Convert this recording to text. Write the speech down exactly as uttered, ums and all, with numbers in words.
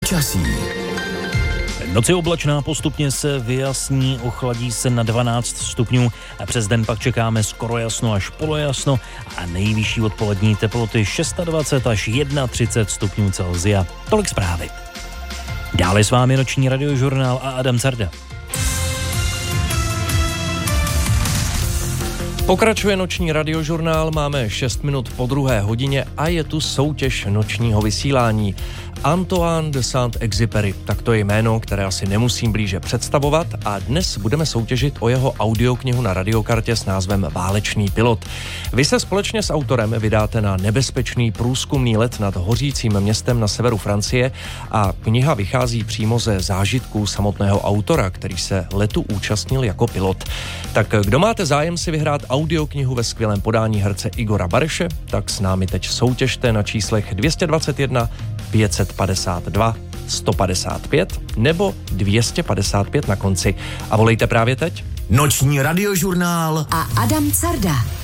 Počasí. Noc je oblačná, postupně se vyjasní, ochladí se na dvanáct stupňů a přes den pak čekáme skoro jasno až polojasno a nejvyšší odpolední teploty dvacet šest až třicet jedna stupňů Celsia. Tolik zprávy. Dále s vámi noční radiožurnál a Adam Carda. Pokračuje noční radiožurnál, máme šest minut po druhé hodině a je tu soutěž nočního vysílání. Antoine de Saint-Exupéry, tak to je jméno, které asi nemusím blíže představovat, a dnes budeme soutěžit o jeho audioknihu na radiokartě s názvem Válečný pilot. Vy se společně s autorem vydáte na nebezpečný průzkumný let nad hořícím městem na severu Francie a kniha vychází přímo ze zážitků samotného autora, který se letu účastnil jako pilot. Tak kdo máte zájem si vyhrát audioknihu ve skvělém podání herce Igora Bareše, tak s námi teď soutěžte na číslech dvě stě dvacet jedna pět set padesát dva sto padesát pět nebo dvě stě padesát pět na konci. A volejte právě teď. Noční radiožurnál a Adam Carda.